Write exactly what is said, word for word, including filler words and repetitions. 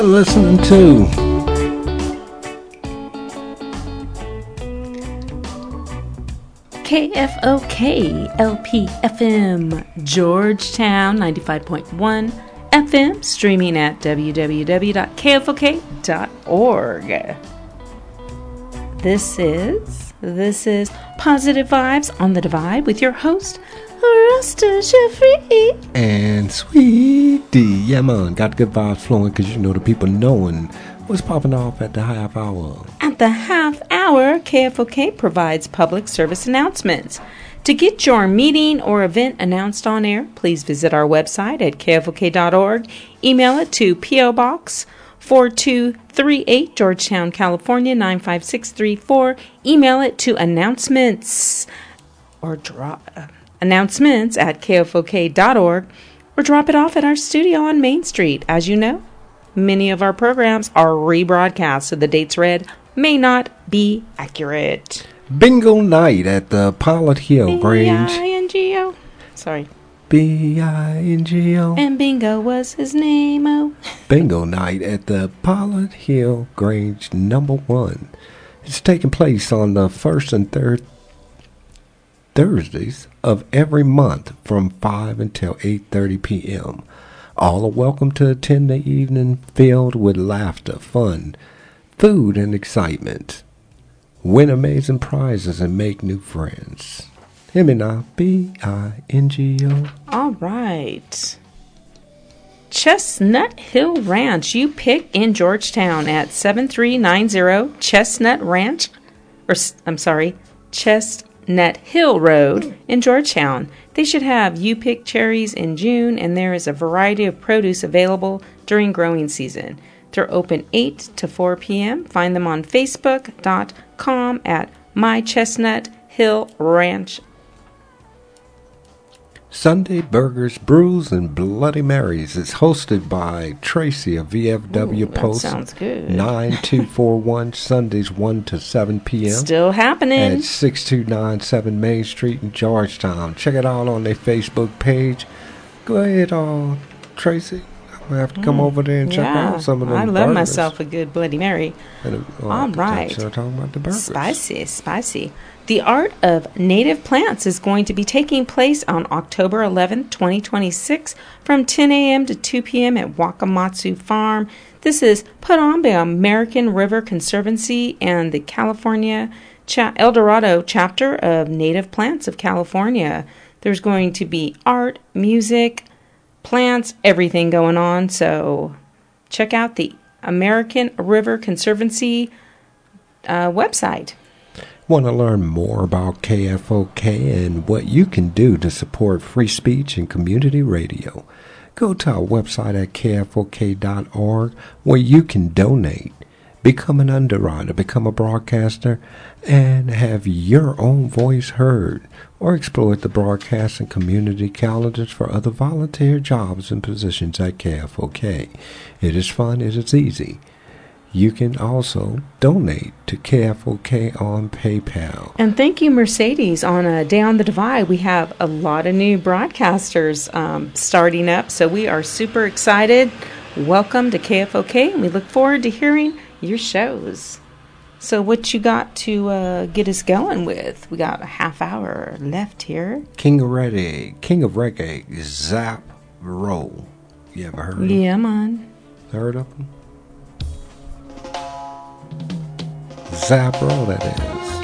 Listening to K F O K L P F M, Georgetown ninety-five point one F M, streaming at w w w dot k f o k dot org. This is, this is Positive Vibes on the Divide with your host, Rasta Jeffrey. And Sweet D. Yeah, man, got good vibes flowing because you know the people knowing what's popping off at the half hour. At the half hour, K F O K provides public service announcements. To get your meeting or event announced on air, please visit our website at k f o k dot org. Email it to P O Box four two three eight, Georgetown, California nine five six three four. Email it to announcements or drop uh, announcements at k f o k dot org, or drop it off at our studio on Main Street. As you know, many of our programs are rebroadcast, so the dates read may not be accurate. Bingo night at the Pilot Hill Grange. B I N G O. Sorry. B I N G O. And Bingo was his name, oh. Bingo night at the Pilot Hill Grange number one. It's taking place on the first and third Thursdays of every month from five until eight thirty p.m. All are welcome to attend the evening filled with laughter, fun, food, and excitement. Win amazing prizes and make new friends. Hear me now. B I N G O. All right. Chestnut Hill Ranch, you pick in Georgetown at seven three nine zero Chestnut Ranch, or I'm sorry, Chestnut Hill Road in Georgetown. They should have you pick cherries in June, and there is a variety of produce available during growing season. They're open eight to four p.m. Find them on facebook dot com at My Chestnut Hill Ranch. Sunday Burgers, Brews, and Bloody Marys is hosted by Tracy of V F W Ooh, that Post. sounds good. nine two four one, Sundays one to seven p.m. Still happening. At six two nine seven Main Street in Georgetown. Check it out on their Facebook page. Go ahead, uh, Tracy. I have to come mm, over there and check yeah, out some of them I love burgers. myself a good Bloody Mary. And, uh, All right. Start talking about the burgers. Spicy, spicy. The Art of Native Plants is going to be taking place on October eleventh, twenty twenty-six from ten a.m. to two p.m. at Wakamatsu Farm. This is put on by American River Conservancy and the California Cha- El Dorado chapter of Native Plants of California. There's going to be art, music, plants, everything going on. So check out the American River Conservancy uh, website. Want to learn more about K F O K and what you can do to support free speech and community radio? Go to our website at k f o k dot org where you can donate, become an underwriter, become a broadcaster, and have your own voice heard, or exploit the broadcast and community calendars for other volunteer jobs and positions at K F O K. It is fun, it is easy. You can also donate to K F O K on PayPal. And thank you, Mercedes. On a Day on the Divide, we have a lot of new broadcasters um, starting up, so we are super excited. Welcome to K F O K, and we look forward to hearing your shows. So what you got to uh, get us going with? We got a half hour left here. King of Reggae, King of Reggae, Zap Roll. You ever heard of him? Yeah, man. Heard of him? Zap Roll, that is.